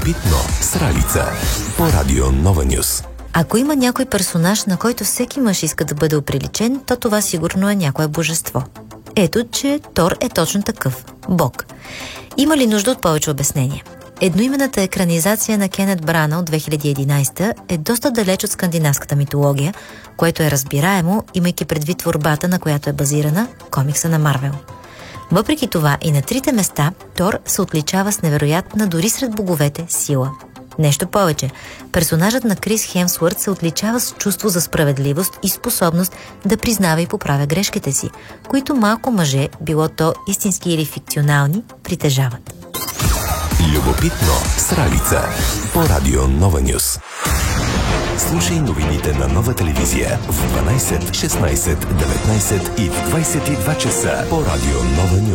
Любопитно с Ралица по Радио Нова Нюс. Ако има някой персонаж, на който всеки мъж иска да бъде оприличен, то това сигурно е някое божество. Ето, че Тор е точно такъв – Бог. Има ли нужда от повече обяснение? Едноименната екранизация на Кенет Брана от 2011 е доста далеч от скандинавската митология, което е разбираемо, имайки предвид творбата, на която е базирана комикса на Марвел. Въпреки това и на трите места Тор се отличава с невероятна, дори сред боговете, сила. Нещо повече, персонажът на Крис Хемсуърт се отличава с чувство за справедливост и способност да признава и поправя грешките си, които малко мъже, било то истински или фикционални, притежават. Любопитно с Ралица по Радио Нова Нюс. Слушай новините на Нова телевизия в 12, 16, 19 и в 22 часа по Радио Нова Нюс.